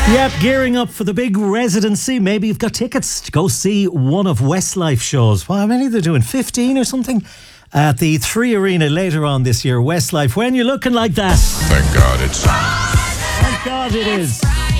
Yep, gearing up for the big residency. Maybe you've got tickets to go see one of Westlife shows. Well, how many are they doing? 15 or something? At the 3 Arena later on this year. Westlife, when you're looking like that. Thank God it's... Thank God it is.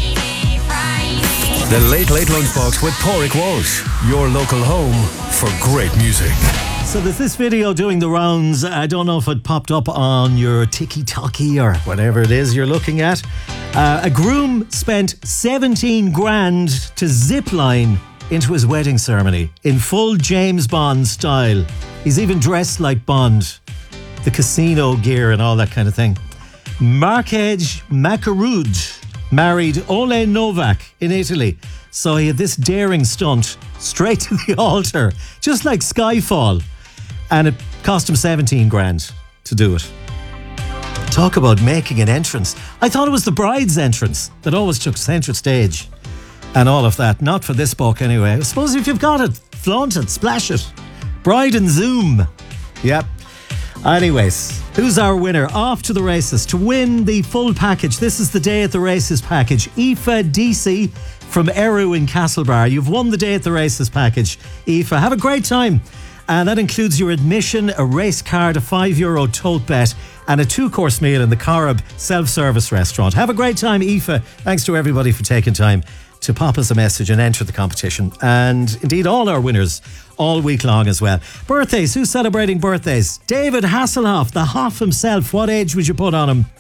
The Late Late Lunchbox with Pádraig Walsh, your local home for great music. So there's this video doing the rounds. I don't know if it popped up on your TikTok or whatever it is you're looking at. A groom spent 17 grand to zip line into his wedding ceremony in full James Bond style. He's even dressed like Bond. The casino gear and all that kind of thing. Markej Makarud married Ole Novak in Italy. So he had this daring stunt straight to the altar, just like Skyfall. And it cost him 17 grand to do it. Talk about making an entrance. I thought it was the bride's entrance that always took centre stage and all of that. Not for this book anyway. I suppose if you've got it, flaunt it, splash it. Bride and Zoom. Yep. Anyways, who's our winner? Off to the races to win the full package. This is the Day at the Races package. Aoife Deasy from Eru in Castlebar. You've won the Day at the Races package. Aoife, have a great time. And that includes your admission, a race card, a €5 tote bet, and a 2-course meal in the Corrib self-service restaurant. Have a great time, Aoife. Thanks to everybody for taking time to pop us a message and enter the competition. And indeed, all our winners all week long as well. Birthdays. Who's celebrating birthdays? David Hasselhoff, the Hoff himself. What age would you put on him?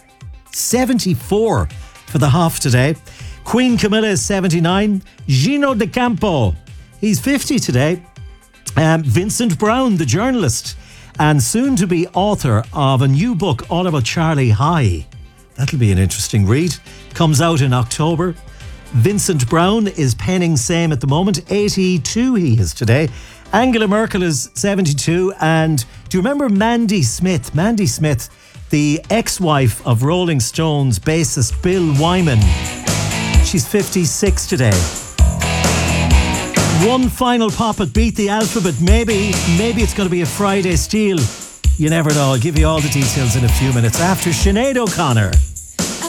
74 for the Hoff today. Queen Camilla is 79. Gino De Campo, he's 50 today. Vincent Brown, the journalist and soon-to-be author of a new book all about Charlie High. That'll be an interesting read. Comes out in October. Vincent Brown is penning same at the moment. 82 he is today. Angela Merkel is 72. And do you remember Mandy Smith? Mandy Smith, the ex-wife of Rolling Stones bassist Bill Wyman. She's 56 today. One final pop at Beat the Alphabet. Maybe it's going to be a Friday steal. You never know. I'll give you all the details in a few minutes after Sinead O'Connor.